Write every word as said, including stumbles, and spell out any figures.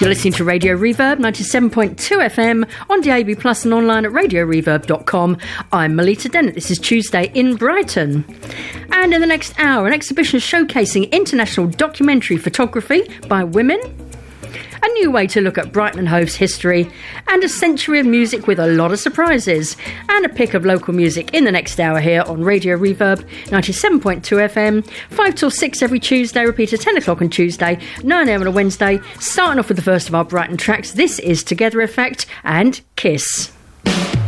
You're listening to Radio Reverb ninety-seven point two F M on D A B Plus and online at radio reverb dot com. I'm Melita Dennett. This is Tuesday in Brighton. And in the next hour, an exhibition showcasing international documentary photography by women, a new way to look at Brighton and Hove's history, and a century of music with a lot of surprises, and a pick of local music in the next hour here on Radio Reverb ninety-seven point two F M, five till six every Tuesday, repeat at ten o'clock on Tuesday, nine a m on a Wednesday. Starting off with the first of our Brighton tracks, this is Together Effect and Kiss.